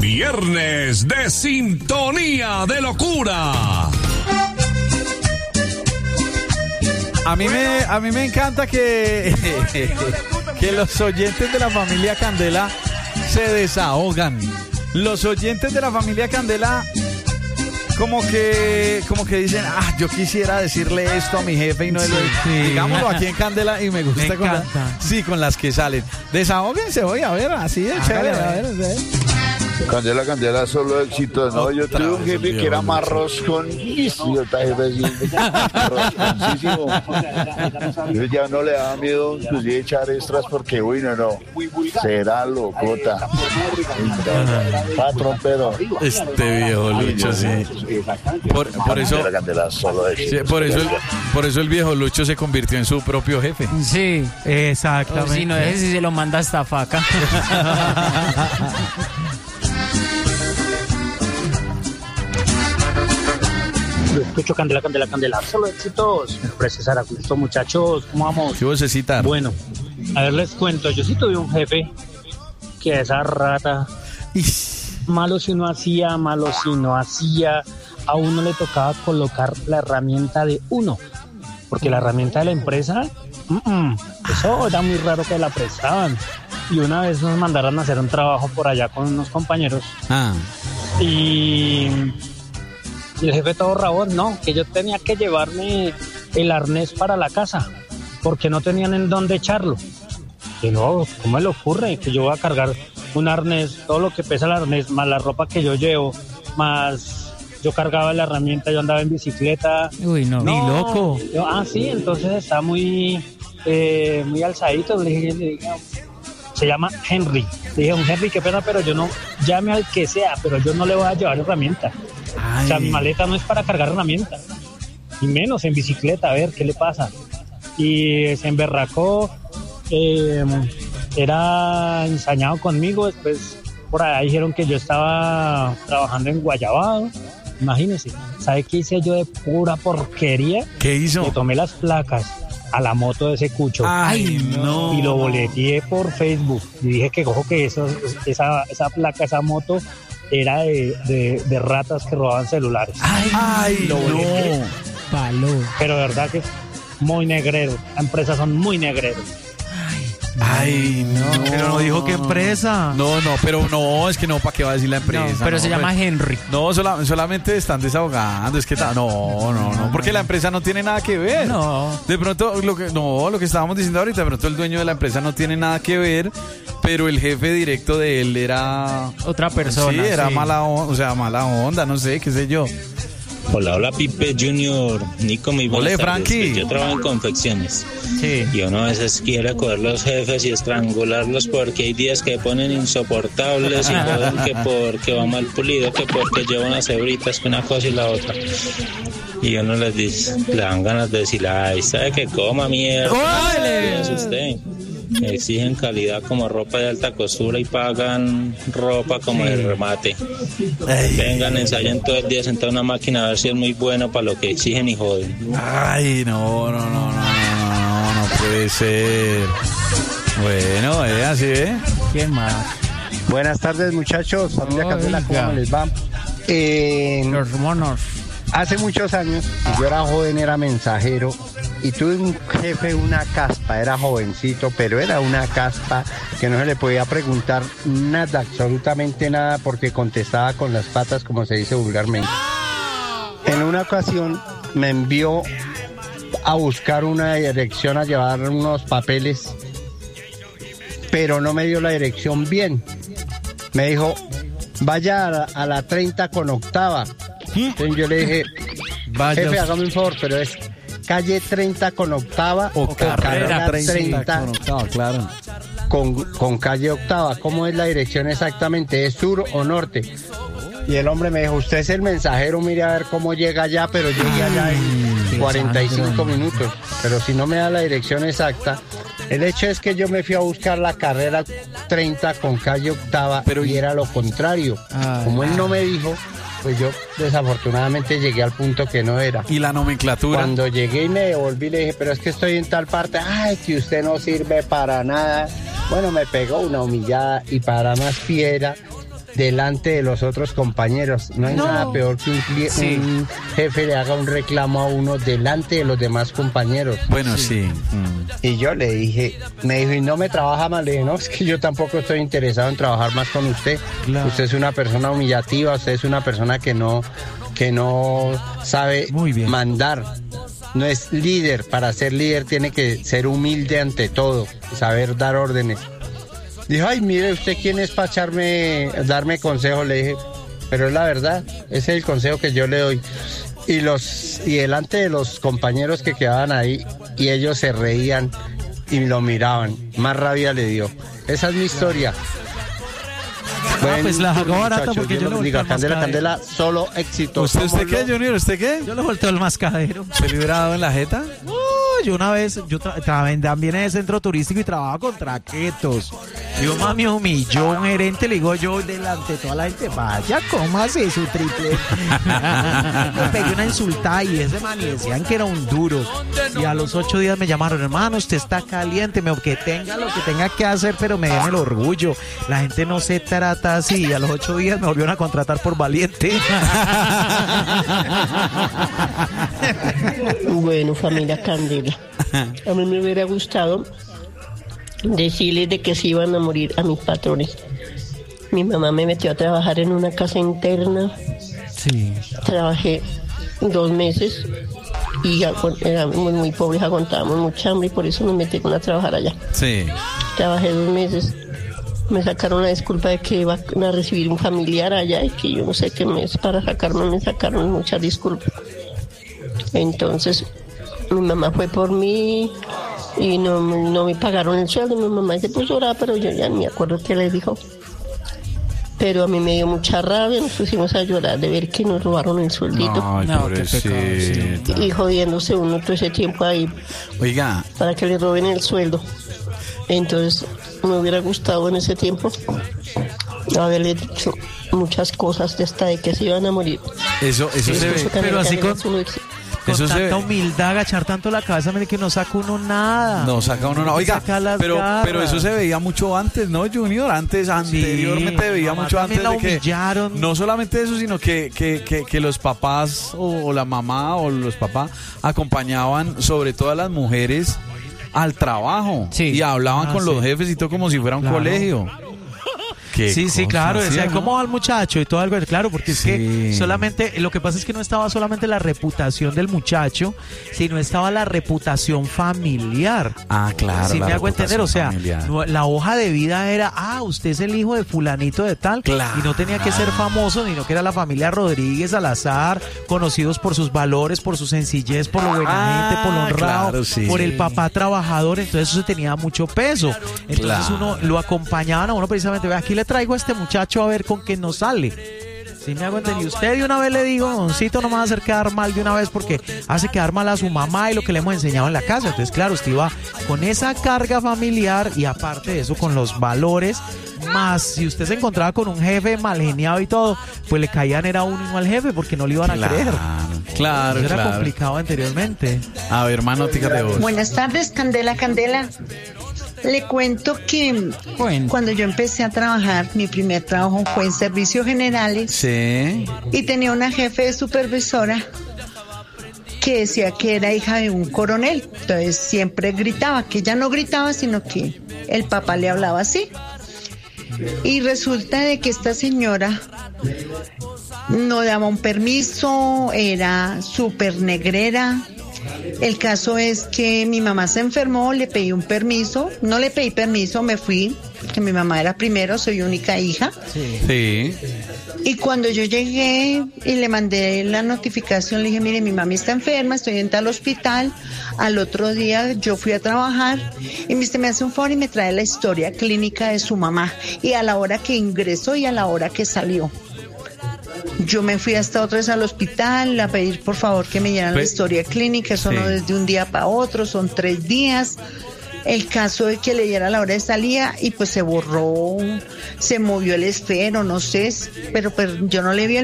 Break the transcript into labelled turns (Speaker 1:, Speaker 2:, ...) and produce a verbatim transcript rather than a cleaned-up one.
Speaker 1: Viernes de Sintonía de Locura.
Speaker 2: A mí me, a mí me encanta que, que los oyentes de la familia Candela se desahogan. Los oyentes de la familia Candela como que como que dicen, ah, yo quisiera decirle esto a mi jefe y no sí, lo sí. Digámoslo aquí en Candela y me gusta
Speaker 3: me
Speaker 2: con, la, sí, con las que salen. Desahóguense hoy, a ver, así de chévere, a ver, a ver.
Speaker 4: Candela, Candela, solo éxito, ¿no? Yo tuve un jefe que era más roscón. Y otra jefe rosconcísimo. Yo ya no le daba miedo inclusive echar extras porque, uy, no, no. Será locota. Patrón, pero.
Speaker 2: Este viejo Lucho, sí. Por, por eso.
Speaker 4: Candela, Candela, solo éxito.
Speaker 2: Sí, por eso, el, por eso el viejo Lucho se convirtió en su propio jefe.
Speaker 3: Sí, exactamente. O si no es si se lo manda hasta faca.
Speaker 5: Lo escucho, Candela, Candela, Candela. Solo éxitos. Me ofrece Sara Gusto, muchachos. ¿Cómo vamos?
Speaker 2: ¿Qué vocecita?
Speaker 5: Bueno, a ver, les cuento. Yo sí tuve un jefe que esa rata. Malo si no hacía, malo si no hacía. A uno le tocaba colocar la herramienta de uno. Porque la herramienta de la empresa, uh-uh, eso era muy raro que la prestaban. Y una vez nos mandaron a hacer un trabajo por allá con unos compañeros.
Speaker 2: Ah.
Speaker 5: Y... Y el jefe todo rabón, no, que yo tenía que llevarme el arnés para la casa, porque no tenían en dónde echarlo. Que no, ¿cómo le ocurre? Que yo voy a cargar un arnés, todo lo que pesa el arnés, más la ropa que yo llevo, más yo cargaba la herramienta, yo andaba en bicicleta.
Speaker 3: Uy, no,
Speaker 5: no
Speaker 3: ni loco.
Speaker 5: Yo, ah, sí, entonces está muy, eh, muy alzadito. Le dije, le dije, se llama Henry. Le dije, un Henry, qué pena, pero yo no, llame al que sea, pero yo no le voy a llevar herramienta. Ay. O sea, mi maleta no es para cargar herramientas, y menos en bicicleta, a ver qué le pasa. Y se emberracó, eh, era ensañado conmigo. Después por ahí dijeron que yo estaba trabajando en Guayabado. Imagínense, ¿sabe qué hice yo de pura porquería?
Speaker 2: ¿Qué hizo?
Speaker 5: Le tomé las placas a la moto de ese cucho.
Speaker 2: Ay, no.
Speaker 5: Y lo boleteé por Facebook. Y dije que cojo que eso, esa, esa placa, esa moto era de, de, de ratas que robaban celulares.
Speaker 2: Ay, Ay lo no.
Speaker 3: Palo.
Speaker 5: Pero de verdad que es muy negrero. Las empresas son muy negreros.
Speaker 2: Ay, no.
Speaker 3: Pero no dijo qué empresa.
Speaker 2: No, no, pero no, es que no, ¿para qué va a decir la empresa?
Speaker 3: No, pero
Speaker 2: no,
Speaker 3: se llama
Speaker 2: pues,
Speaker 3: Henry.
Speaker 2: No, sola, solamente están desahogando, es que ta, no, no, no, porque la empresa no tiene nada que ver.
Speaker 3: No.
Speaker 2: De pronto, lo que, no, lo que estábamos diciendo ahorita, de pronto el dueño de la empresa no tiene nada que ver, pero el jefe directo de él era...
Speaker 3: Otra persona.
Speaker 2: Sí, era
Speaker 3: sí.
Speaker 2: mala onda, o sea, mala onda, no sé, qué sé yo.
Speaker 6: Hola, hola Pipe Junior, Nico, muy buenas
Speaker 2: Olé,
Speaker 6: tardes.
Speaker 2: Frankie.
Speaker 6: Yo trabajo en confecciones.
Speaker 3: Sí.
Speaker 6: Y uno a veces quiere coger los jefes y estrangularlos porque hay días que ponen insoportables y joden que porque va mal pulido, que porque lleva unas hebritas, que una cosa y la otra. Y uno les dice, le dan ganas de decir, ay, ¿sabe que coma mierda?
Speaker 3: ¡Órale!
Speaker 6: Es usted. Exigen calidad como ropa de alta costura y pagan ropa como de remate. Ay. Vengan, ensayen todo el día sentado en una máquina a ver si es muy bueno para lo que exigen y joden.
Speaker 2: Ay, no, no, no, no, no, no, no puede ser. Bueno, eh, así, ¿eh?
Speaker 3: ¿Quién más?
Speaker 7: Buenas tardes, muchachos. Familia Candela, ¿cómo les va? Eh,
Speaker 3: Los monos.
Speaker 7: Hace muchos años, yo era joven, era mensajero, y tuve un jefe, una caspa, era jovencito, pero era una caspa que no se le podía preguntar nada, absolutamente nada, porque contestaba con las patas, como se dice vulgarmente. En una ocasión me envió a buscar una dirección, a llevar unos papeles, pero no me dio la dirección bien. Me dijo, vaya a la, a la treinta con octava. Entonces yo le dije, vaya, jefe, hágame un favor, pero es calle treinta con octava o, o carrera treinta
Speaker 2: con octava, claro.
Speaker 7: Con, con calle octava. ¿Cómo es la dirección exactamente? ¿Es sur o norte? Y el hombre me dijo, usted es el mensajero, mire a ver cómo llega allá, pero llegué allá en cuarenta y cinco minutos. Pero si no me da la dirección exacta. El hecho es que yo me fui a buscar la carrera treinta con calle octava, pero y era lo contrario. Ay, como él no me dijo, pues yo desafortunadamente llegué al punto que no era.
Speaker 2: ¿Y la nomenclatura? Cuando
Speaker 7: llegué y me devolví, le dije, pero es que estoy en tal parte. Ay, que usted no sirve para nada. Bueno, me pegó una humillada y para más fiera, delante de los otros compañeros. No hay
Speaker 3: No.
Speaker 7: nada peor que un, cli-
Speaker 3: Sí.
Speaker 7: un jefe le haga un reclamo a uno delante de los demás compañeros.
Speaker 2: Bueno, sí. Mm.
Speaker 7: Y yo le dije, me dijo, ¿y no me trabaja más? Le dije, no, es que yo tampoco estoy interesado en trabajar más con usted.
Speaker 3: Claro.
Speaker 7: Usted es una persona humillativa, usted es una persona que no, que no sabe
Speaker 3: Muy bien.
Speaker 7: mandar. No es líder. Para ser líder tiene que ser humilde ante todo, saber dar órdenes. Dijo, ay, mire, ¿usted quién es para echarme, darme consejos? Le dije, pero es la verdad, ese es el consejo que yo le doy. Y los y delante de los compañeros que quedaban ahí, y ellos se reían y lo miraban, más rabia le dio. Esa es mi historia.
Speaker 3: Ah, pues la hago barata
Speaker 7: muchachos,
Speaker 3: porque
Speaker 7: Dios
Speaker 3: yo le
Speaker 7: los
Speaker 3: volteo
Speaker 7: bendiga.
Speaker 3: el
Speaker 7: Candela,
Speaker 3: mascadero.
Speaker 7: Candela, solo éxito.
Speaker 2: ¿Usted, usted qué,
Speaker 7: Somos
Speaker 2: Junior? ¿Usted qué?
Speaker 3: Yo le volteo el mascadero.
Speaker 2: ¿Se le hubiera dado en la jeta?
Speaker 3: Uh, yo una vez, yo tra- trabajé también en el centro turístico y trabajaba con traquetos. Yo más me humilló un gerente, le digo yo delante de toda la gente, vaya, ¿cómo hace su triple? Me pegué una insultada y ese man y decían que era un duro. Y a los ocho días me llamaron, hermano, usted está caliente, me que tenga lo que tenga que hacer, pero me den el orgullo. La gente no se trata así. Y a los ocho días me volvieron a contratar por valiente.
Speaker 8: Bueno, familia Candela, a mí me hubiera gustado decirles de que se iban a morir a mis patrones. Mi mamá me metió a trabajar en una casa interna,
Speaker 3: Sí.
Speaker 8: trabajé dos meses y agu- éramos muy, muy pobres, aguantábamos mucha hambre y por eso me metí a trabajar allá.
Speaker 2: Sí.
Speaker 8: Trabajé dos meses, me sacaron la disculpa de que iba a recibir un familiar allá y que yo no sé qué mes para sacarme, me sacaron muchas disculpas. Entonces mi mamá fue por mí y no, no me pagaron el sueldo. Mi mamá se puso brava, pero yo ya ni me acuerdo qué le dijo. Pero a mí me dio mucha rabia, nos pusimos a llorar de ver que nos robaron el sueldito.
Speaker 2: Ay,
Speaker 3: No, qué pecado,
Speaker 2: pobrecita.
Speaker 8: Y jodiéndose uno todo ese tiempo ahí
Speaker 2: Oiga,
Speaker 8: para que le roben el sueldo. Entonces me hubiera gustado en ese tiempo haberle dicho muchas cosas de esta de que se iban a morir.
Speaker 2: eso, eso se ve.
Speaker 3: pero así con-
Speaker 8: Solo
Speaker 3: Con
Speaker 2: Eso se
Speaker 3: tanta
Speaker 2: ve.
Speaker 3: humildad, agachar tanto la cabeza, mire que no saca uno nada.
Speaker 2: No, saca uno no. Oiga,
Speaker 3: Saca las
Speaker 2: pero,
Speaker 3: garras.
Speaker 2: pero eso se veía mucho antes, ¿no, Junior? Antes, anteriormente se veía
Speaker 3: mamá
Speaker 2: mucho
Speaker 3: también
Speaker 2: antes
Speaker 3: la
Speaker 2: de que...
Speaker 3: humillaron.
Speaker 2: No solamente eso, sino que, que, que, que los papás o, o la mamá o los papás acompañaban sobre todo a las mujeres al trabajo.
Speaker 3: Sí.
Speaker 2: Y hablaban
Speaker 3: Ah,
Speaker 2: con
Speaker 3: sí.
Speaker 2: los jefes y todo como si fuera un
Speaker 3: Claro.
Speaker 2: colegio. Qué
Speaker 3: Sí, sí,
Speaker 2: cosa,
Speaker 3: claro,
Speaker 2: ¿sí
Speaker 3: decía,
Speaker 2: o no?
Speaker 3: ¿cómo va el muchacho? Y todo algo, claro, porque es
Speaker 2: Sí.
Speaker 3: que solamente, lo que pasa es que no estaba solamente la reputación del muchacho, sino estaba la reputación familiar.
Speaker 2: Ah, claro.
Speaker 3: Si
Speaker 2: la
Speaker 3: me hago entender, o sea,
Speaker 2: reputación familiar.
Speaker 3: no- la hoja de vida era, ah, usted es el hijo de fulanito de tal,
Speaker 2: Claro.
Speaker 3: y no tenía que ser famoso, sino que era la familia Rodríguez Salazar, conocidos por sus valores, por su sencillez, por lo buena
Speaker 2: Ah,
Speaker 3: gente, por lo honrado,
Speaker 2: claro, sí.
Speaker 3: por el papá trabajador, entonces eso tenía mucho peso. Entonces
Speaker 2: Claro.
Speaker 3: uno lo acompañaban a uno precisamente, ve, aquí le traigo a este muchacho a ver con qué nos sale. Si me hago entender, y usted de una vez le digo, doncito, no me va a hacer quedar mal de una vez porque hace quedar mal a su mamá y lo que le hemos enseñado en la casa. Entonces, claro, usted iba con esa carga familiar y aparte de eso, con los valores, más si usted se encontraba con un jefe mal geniado y todo, pues le caían era uno y no al jefe porque no le iban a
Speaker 2: Claro,
Speaker 3: creer.
Speaker 2: claro,
Speaker 3: Eso era
Speaker 2: claro.
Speaker 3: complicado anteriormente.
Speaker 2: A ver, hermano, tícate vos.
Speaker 9: Buenas tardes, Candela, Candela. Le cuento que
Speaker 3: Bueno.
Speaker 9: cuando yo empecé a trabajar, mi primer trabajo fue en servicios generales
Speaker 2: Sí.
Speaker 9: y tenía una jefe de supervisora que decía que era hija de un coronel. Entonces siempre gritaba, que ella no gritaba, sino que el papá le hablaba así. Y resulta de que esta señora no daba un permiso, era súper negrera. El caso es que mi mamá se enfermó, le pedí un permiso, no le pedí permiso, me fui, porque mi mamá era primero, soy única hija.
Speaker 2: Sí.
Speaker 9: Y cuando yo llegué y le mandé la notificación, le dije, mire, mi mami está enferma, estoy en tal hospital. Al otro día yo fui a trabajar y me dice, me hace un favor y me trae la historia clínica de su mamá. Y a la hora que ingresó y a la hora que salió. Yo me fui hasta otra vez al hospital a pedir por favor que me dieran
Speaker 2: Pe-
Speaker 9: la historia clínica, eso
Speaker 2: Sí.
Speaker 9: no es de un día para otro, son tres días. El caso de que le diera la hora de salida y pues se borró, se movió el esfero, no sé, pero, pero yo no le vi el